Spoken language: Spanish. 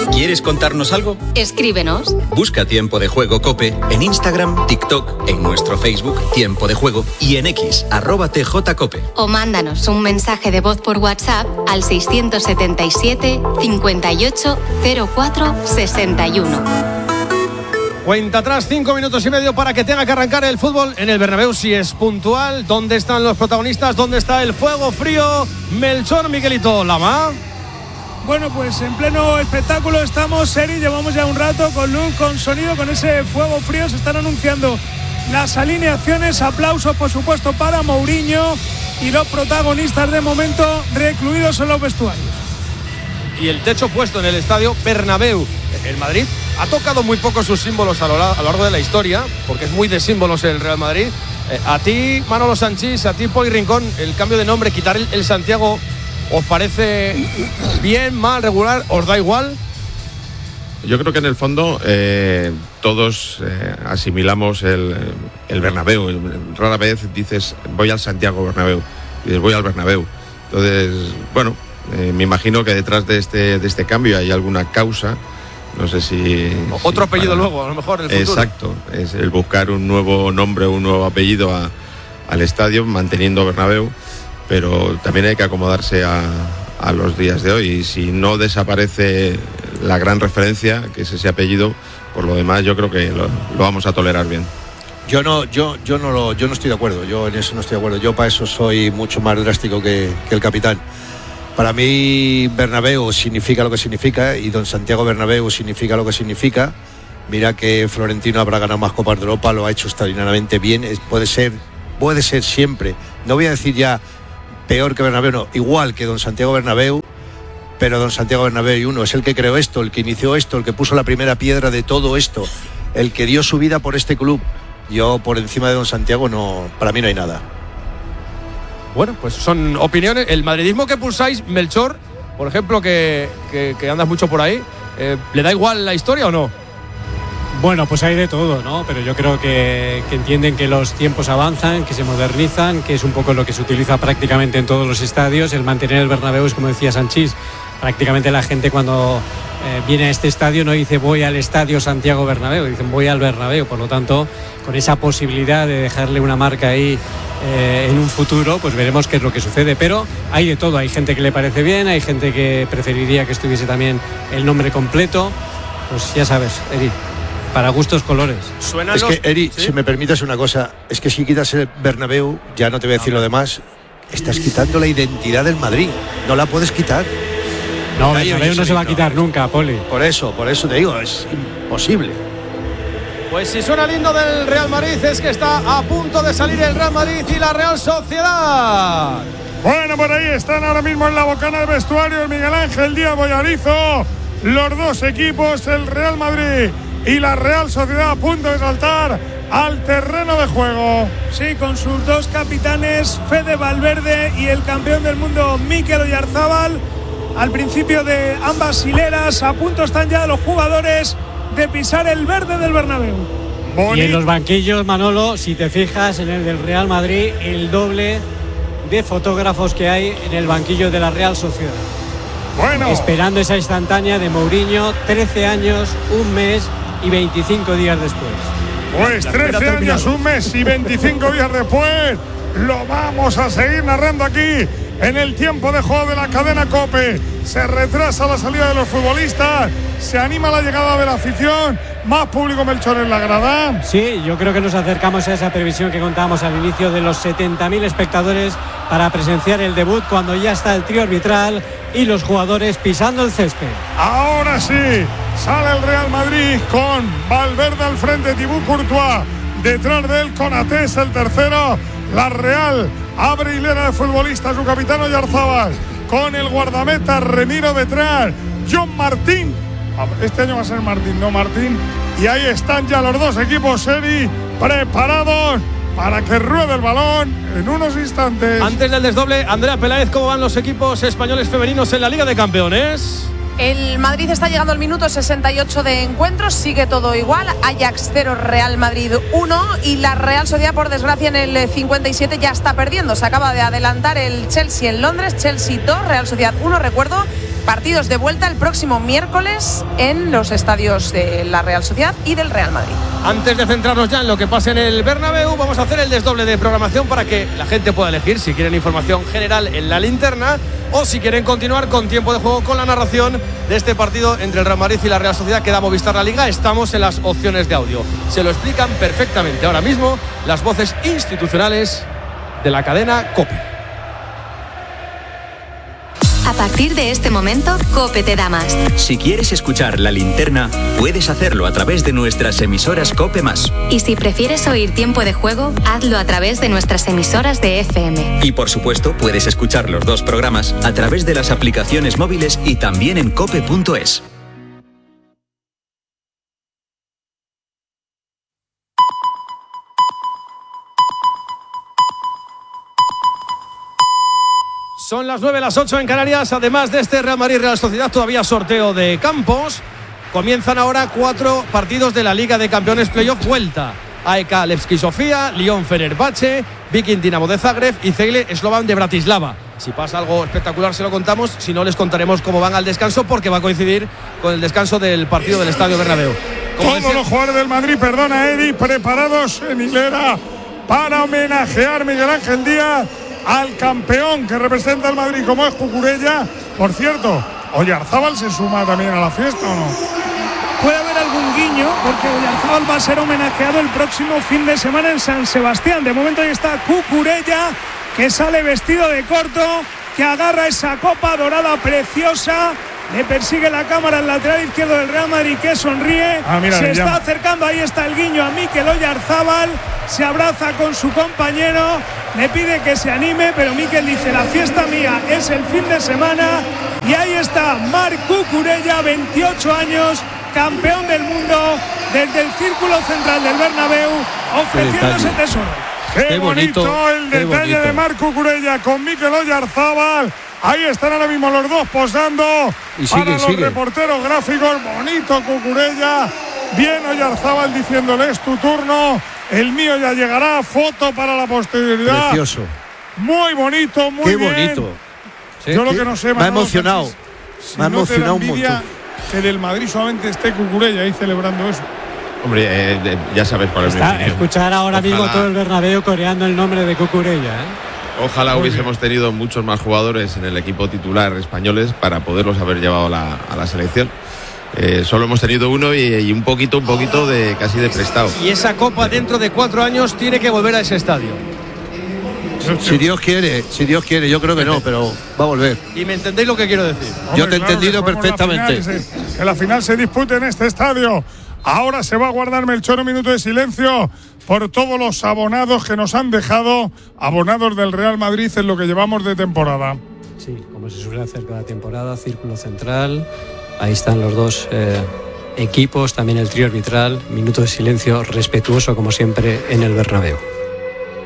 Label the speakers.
Speaker 1: ¿Quieres contarnos algo?
Speaker 2: Escríbenos.
Speaker 1: Busca Tiempo de Juego COPE en Instagram, TikTok, en nuestro Facebook Tiempo de Juego y en X, @TJCOPE.
Speaker 2: O mándanos un mensaje de voz por WhatsApp al 677 58 04 61.
Speaker 3: Cuenta atrás, 5 minutos y medio para que tenga que arrancar el fútbol en el Bernabéu. Si es puntual, ¿dónde están los protagonistas? ¿Dónde está el fuego frío? Melchor, Miguelito, Lama.
Speaker 4: Bueno, pues en pleno espectáculo estamos, Seri, llevamos ya un rato con luz, con sonido, con ese fuego frío. Se están anunciando las alineaciones, aplausos por supuesto para Mourinho y los protagonistas de momento recluidos en los vestuarios.
Speaker 3: Y el techo puesto en el estadio Bernabéu. El Madrid ha tocado muy poco sus símbolos a lo largo de la historia, porque es muy de símbolos el Real Madrid. A ti, Manolo Sanchís, a ti, Poli Rincón, el cambio de nombre, quitar el Santiago, ¿os parece bien, mal, regular? ¿Os da igual?
Speaker 5: Yo creo que en el fondo todos asimilamos el Bernabéu. Rara vez dices voy al Santiago Bernabéu, dices voy al Bernabéu. Entonces, bueno, me imagino que detrás de este cambio hay alguna causa. No sé si...
Speaker 3: Otro apellido luego, a lo mejor en el futuro.
Speaker 5: Exacto, es el buscar un nuevo nombre, un nuevo apellido al estadio, manteniendo Bernabéu, pero también hay que acomodarse a los días de hoy. Y si no desaparece la gran referencia, que es ese apellido, por lo demás yo creo que lo vamos a tolerar bien.
Speaker 6: Yo no estoy de acuerdo, yo en eso no estoy de acuerdo. Yo para eso soy mucho más drástico que el capitán. Para mí Bernabéu significa lo que significa y don Santiago Bernabéu significa lo que significa. Mira que Florentino habrá ganado más Copas de Europa, lo ha hecho extraordinariamente bien. Puede ser siempre, no voy a decir ya peor que Bernabéu, no, igual que don Santiago Bernabéu, pero don Santiago Bernabéu es el que creó esto, el que inició esto, el que puso la primera piedra de todo esto, el que dio su vida por este club. Yo por encima de don Santiago para mí no hay nada.
Speaker 3: Bueno, pues son opiniones. El madridismo que pulsáis, Melchor, por ejemplo, que andas mucho por ahí, ¿le da igual la historia o no?
Speaker 7: Bueno, pues hay de todo, ¿no? Pero yo creo que entienden que los tiempos avanzan, que se modernizan, que es un poco lo que se utiliza prácticamente en todos los estadios. El mantener el Bernabéu es, como decía Sanchís, prácticamente la gente cuando viene a este estadio no dice voy al estadio Santiago Bernabéu, dicen voy al Bernabéu. Por lo tanto, con esa posibilidad de dejarle una marca ahí en un futuro, pues veremos qué es lo que sucede. Pero hay de todo, hay gente que le parece bien, hay gente que preferiría que estuviese también el nombre completo. Pues ya sabes, Eri, para gustos colores.
Speaker 6: Es que, Eri, ¿sí? Si me permites una cosa, es que si quitas el Bernabéu, ya no te voy a decir lo demás, estás quitando la identidad del Madrid, no la puedes quitar.
Speaker 7: No, el Bernabéu no se va a quitar nunca, Poli.
Speaker 6: Por eso te digo, es imposible.
Speaker 3: Pues si suena lindo del Real Madrid es que está a punto de salir el Real Madrid y la Real Sociedad.
Speaker 4: Bueno, por ahí están ahora mismo en la bocana del vestuario el Miguel Ángel Díaz Bollarizo, los dos equipos, el Real Madrid y la Real Sociedad, a punto de saltar al terreno de juego. Sí, con sus dos capitanes, Fede Valverde y el campeón del mundo Mikel Oyarzabal. Al principio de ambas hileras, a punto están ya los jugadores de pisar el verde del Bernabéu.
Speaker 7: Y en los banquillos, Manolo, si te fijas, en el del Real Madrid, el doble de fotógrafos que hay en el banquillo de la Real Sociedad.
Speaker 4: Bueno.
Speaker 7: Esperando esa instantánea de Mourinho, 13 años, un mes y 25 días después.
Speaker 4: Pues 13 años, un mes y 25 días después, lo vamos a seguir narrando aquí en el tiempo de juego de la cadena COPE. Se retrasa la salida de los futbolistas, se anima la llegada de la afición, más público, Melchor, en la grada.
Speaker 7: Sí, yo creo que nos acercamos a esa previsión que contábamos al inicio de los 70.000 espectadores para presenciar el debut, cuando ya está el trío arbitral y los jugadores pisando el césped.
Speaker 4: Ahora sí, sale el Real Madrid con Valverde al frente, Thibaut Courtois detrás de él, Konaté el tercero. La Real abre hilera de futbolistas, su capitán Oyarzabal con el guardameta Remiro detrás, John Martín, este año va a ser Martín, no Martín, y ahí están ya los dos equipos, Seri, preparados para que ruede el balón en unos instantes.
Speaker 3: Antes del desdoble, Andrea Peláez, ¿cómo van los equipos españoles femeninos en la Liga de Campeones?
Speaker 8: El Madrid está llegando al minuto 68 de encuentro, sigue todo igual, Ajax 0, Real Madrid 1, y la Real Sociedad, por desgracia, en el 57 ya está perdiendo. Se acaba de adelantar el Chelsea en Londres, Chelsea 2, Real Sociedad 1, recuerdo partidos de vuelta el próximo miércoles en los estadios de la Real Sociedad y del Real Madrid.
Speaker 3: Antes de centrarnos ya en lo que pasa en el Bernabéu, vamos a hacer el desdoble de programación para que la gente pueda elegir si quieren información general en la linterna o si quieren continuar con tiempo de juego con la narración de este partido entre el Real Madrid y la Real Sociedad que da Movistar La Liga. Estamos en las opciones de audio. Se lo explican perfectamente ahora mismo las voces institucionales de la cadena COPE.
Speaker 2: A partir de este momento, COPE te da más.
Speaker 1: Si quieres escuchar La Linterna, puedes hacerlo a través de nuestras emisoras COPE+.
Speaker 2: Y si prefieres oír tiempo de juego, hazlo a través de nuestras emisoras de FM.
Speaker 1: Y por supuesto, puedes escuchar los dos programas a través de las aplicaciones móviles y también en cope.es.
Speaker 3: Son las 9, las 8 en Canarias. Además de este Real Madrid-Real Sociedad, todavía sorteo de campos. Comienzan ahora 4 partidos de la Liga de Campeones Playoff Vuelta. AEK Levski Sofía, Lyon Fenerbahce, Viking Dinamo de Zagreb y Cegle Slovan de Bratislava. Si pasa algo espectacular se lo contamos, si no les contaremos cómo van al descanso porque va a coincidir con el descanso del partido del Estadio Bernabéu.
Speaker 4: Todos los jugadores del Madrid, perdona Eddie, preparados en hilera para homenajear Miguel Ángel Díaz al campeón que representa al Madrid como es Cucurella. Por cierto, ¿Oyarzábal se suma también a la fiesta o no?
Speaker 9: Puede haber algún guiño porque Oyarzábal va a ser homenajeado el próximo fin de semana en San Sebastián. De momento ahí está Cucurella, que sale vestido de corto, que agarra esa copa dorada preciosa. Le persigue la cámara al lateral izquierdo del Real Madrid, que sonríe.
Speaker 4: Mira,
Speaker 9: se está acercando, ahí está el guiño a Mikel Oyarzábal. Se abraza con su compañero, le pide que se anime, pero Mikel dice: la fiesta mía es el fin de semana. Y ahí está Marc Cucurella, 28 años, campeón del mundo, desde el círculo central del Bernabéu, ofreciendo ese tesoro.
Speaker 4: Qué bonito el detalle de Marc Cucurella con Mikel Oyarzábal. Ahí están ahora mismo los dos posando para los reporteros gráficos. Bonito Cucurella. Bien Oyarzábal diciéndole: es tu turno, el mío ya llegará. Foto para la posterioridad.
Speaker 6: Precioso.
Speaker 4: Muy bonito, muy bien. Qué bonito.
Speaker 6: Sí,
Speaker 4: yo lo que no sé,
Speaker 6: me ha emocionado.
Speaker 4: Me ha emocionado un montón. Que del Madrid solamente esté Cucurella ahí celebrando eso.
Speaker 5: Hombre, ya sabes cuál es mi opinión.
Speaker 7: Escuchar ahora mismo todo el Bernabéu coreando el nombre de Cucurella,
Speaker 5: Ojalá hubiésemos tenido muchos más jugadores en el equipo titular españoles para poderlos haber llevado a la selección. Solo hemos tenido uno y un poquito de casi de prestado.
Speaker 3: Y esa copa dentro de 4 años tiene que volver a ese estadio.
Speaker 6: Si Dios quiere, yo creo que no, pero va a volver.
Speaker 3: ¿Y me entendéis lo que quiero decir?
Speaker 6: Hombre, yo te he entendido perfectamente.
Speaker 4: Que la final se dispute en este estadio. Ahora se va a guardar, Melchor, un minuto de silencio por todos los abonados que nos han dejado, abonados del Real Madrid en lo que llevamos de temporada.
Speaker 7: Sí, como se suele hacer cada temporada, círculo central, ahí están los dos equipos, también el trío arbitral, minuto de silencio respetuoso como siempre en el Bernabéu.